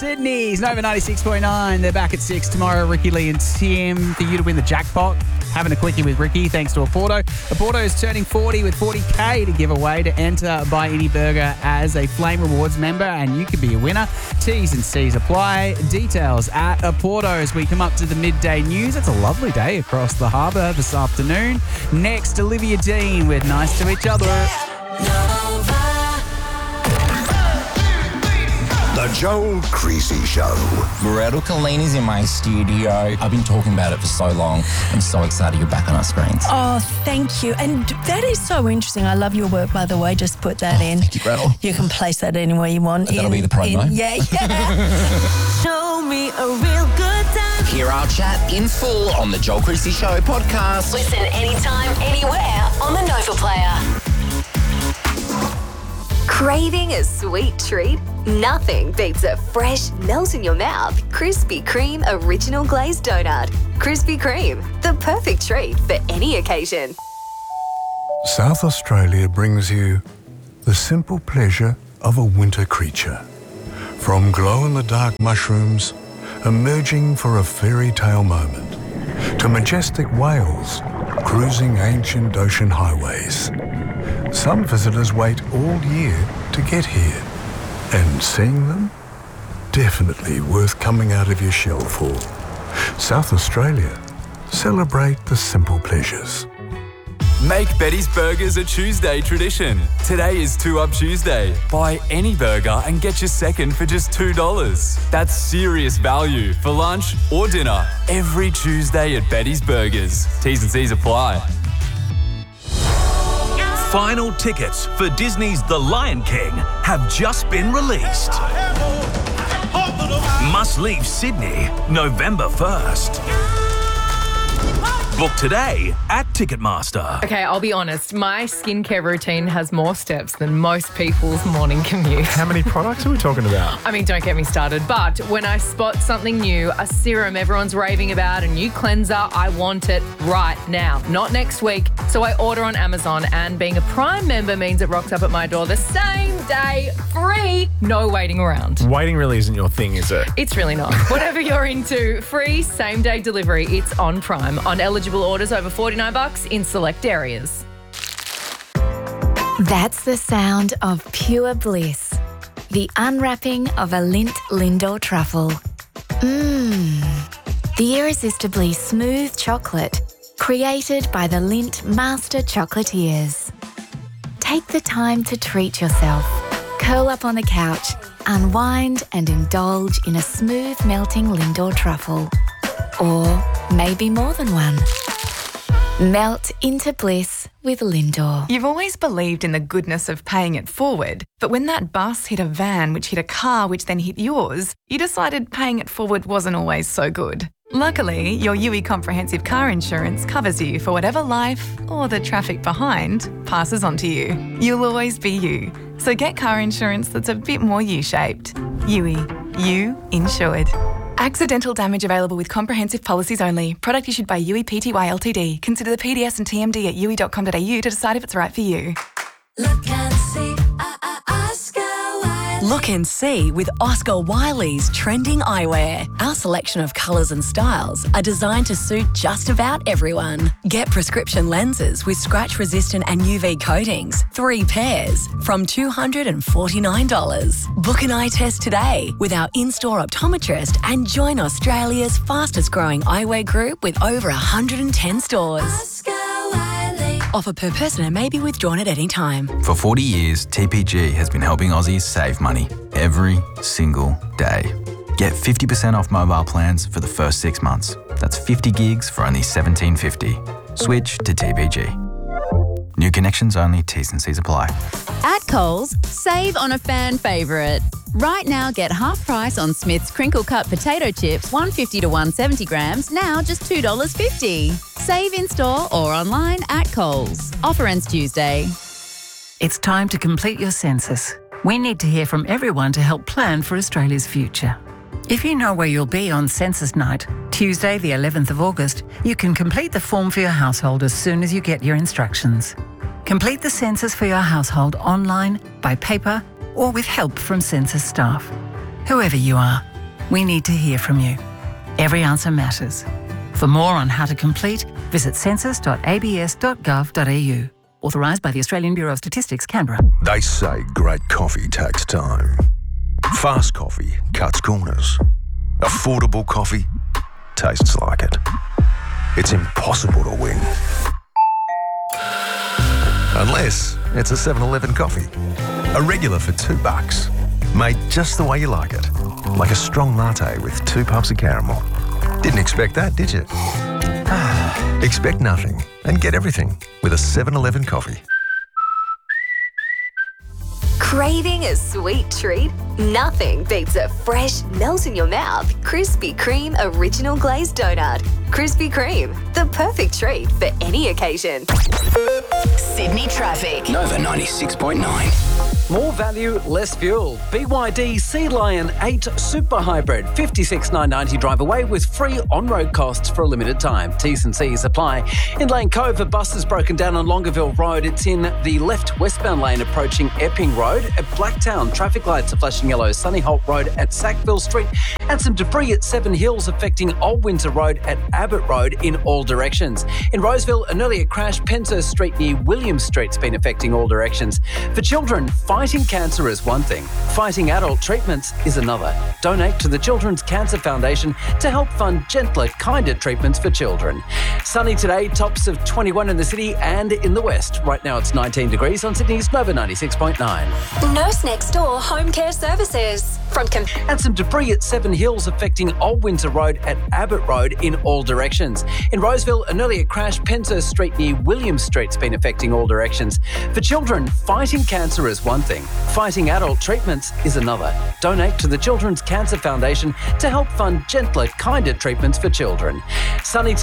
Sydney's Nova 96.9. They're back at 6 tomorrow. Ricky, Lee and Tim for you to win the jackpot. Having a quickie with Ricky thanks to Oporto. Oporto is turning 40 with 40K to give away. To enter Buy Any Burger as a Flame Rewards member and you could be a winner. T's and C's apply. Details at Oporto as we come up to the midday news. It's a lovely day across the harbour this afternoon. Next, Olivia Dean with Nice to Each Other. The Joel Creasy Show. Gretel Collini's in my studio. I've been talking about it for so long. I'm so excited you're back on our screens. Oh, thank you. And that is so interesting. I love your work, by the way. Just put that in. Thank you, Gretel. You can place that anywhere you want. That'll be the promo. Yeah. Show me a real good time. Hear our chat in full on the Joel Creasy Show podcast. Listen anytime, anywhere on the Nova Player. Craving a sweet treat? Nothing beats a fresh, melt-in-your-mouth Krispy Kreme original glazed donut. Krispy Kreme, the perfect treat for any occasion. South Australia brings you the simple pleasure of a winter creature. From glow-in-the-dark mushrooms emerging for a fairy tale moment, to majestic whales cruising ancient ocean highways. Some visitors wait all year to get here, and seeing them, definitely worth coming out of your shell for. South Australia, celebrate the simple pleasures. Make Betty's Burgers a Tuesday tradition. Today is 2 Up Tuesday. Buy any burger and get your second for just $2. That's serious value for lunch or dinner every Tuesday at Betty's Burgers. T's and C's apply. Final tickets for Disney's The Lion King have just been released. Must leave Sydney November 1st. Book today at Ticketmaster. Okay, I'll be honest. My skincare routine has more steps than most people's morning commute. How many products are we talking about? I mean, don't get me started. But when I spot something new, a serum everyone's raving about, a new cleanser, I want it right now, not next week. So I order on Amazon, and being a Prime member means it rocks up at my door the same day, free, no waiting around. Waiting really isn't your thing, is it? It's really not. Whatever you're into, free same-day delivery. It's on Prime. On eligible orders over $49 in select areas. That's the sound of pure bliss. The unwrapping of a Lindt Lindor truffle. The irresistibly smooth chocolate created by the Lindt Master Chocolatiers. Take the time to treat yourself. Curl up on the couch, unwind and indulge in a smooth melting Lindor truffle. Or maybe more than one. Melt into bliss with Lindor. You've always believed in the goodness of paying it forward, but when that bus hit a van which hit a car which then hit yours, you decided paying it forward wasn't always so good. Luckily, your UE Comprehensive Car Insurance covers you for whatever life, or the traffic behind, passes on to you. You'll always be you. So get car insurance that's a bit more U-shaped. UE. You insured. Accidental damage available with comprehensive policies only. Product issued by UE Pty Ltd. Consider the PDS and TMD at UE.com.au to decide if it's right for you. Look and see, Look and see with Oscar Wiley's trending eyewear. Our selection of colours and styles are designed to suit just about everyone. Get prescription lenses with scratch-resistant and UV coatings, 3 pairs, from $249. Book an eye test today with our in-store optometrist and join Australia's fastest-growing eyewear group with over 110 stores. Offer per person and may be withdrawn at any time. For 40 years, TPG has been helping Aussies save money every single day. Get 50% off mobile plans for the first 6 months. That's 50 gigs for only $17.50. Switch to TPG. New connections only, T's and C's apply. At Coles, save on a fan favourite. Right now, get half price on Smith's crinkle cut potato chips, 150 to 170 grams, now just $2.50. Save in store or online at Coles. Offer ends Tuesday. It's time to complete your census. We need to hear from everyone to help plan for Australia's future. If you know where you'll be on census night, Tuesday the 11th of August, you can complete the form for your household as soon as you get your instructions. Complete the census for your household online, by paper, or with help from census staff. Whoever you are, We need to hear from you. Every answer matters. For more on how to complete, visit census.abs.gov.au. Authorised by the Australian Bureau of Statistics, Canberra. They say great coffee takes time. Fast coffee cuts corners. Affordable coffee tastes like it. It's impossible to win. Unless it's a 7-Eleven coffee. A regular for $2. Made just the way you like it. Like a strong latte with 2 puffs of caramel. Didn't expect that, did you? Expect nothing and get everything with a 7-Eleven coffee. Craving a sweet treat? Nothing beats a fresh, melt-in-your-mouth Krispy Kreme original glazed donut. Krispy Kreme, the perfect treat for any occasion. Sydney traffic. Nova 96.9. More value, less fuel. BYD Sea Lion 8 Super Hybrid. $56,990 drive away with free on-road costs for a limited time. T's and C's apply. In Lane Cove, a bus has broken down on Longueville Road. It's in the left westbound lane approaching Epping Road. At Blacktown, traffic lights are flashing yellow. Sunny Holt Road at Sackville Street. And some debris at Seven Hills affecting Old Windsor Road at Abbott Road in all directions. In Roseville, an earlier crash, Penshurst Street near William Street's been affecting all directions. For children, fighting cancer is one thing. Fighting adult treatments is another. Donate to the Children's Cancer Foundation to help fund gentler, kinder treatments for children. Sunny today, tops of 21 in the city and in the west. Right now it's 19 degrees on Sydney's Nova 96.9. Nurse Next Door Home Care Services. And some debris at Seven Hills affecting Old Windsor Road at Abbott Road in all directions. In Roseville, an earlier crash, Penshurst Street near William Street's been affecting all directions. For children, fighting cancer is one thing. Fighting adult treatments is another. Donate to the Children's Cancer Foundation to help fund gentler, kinder treatments for children. Sunny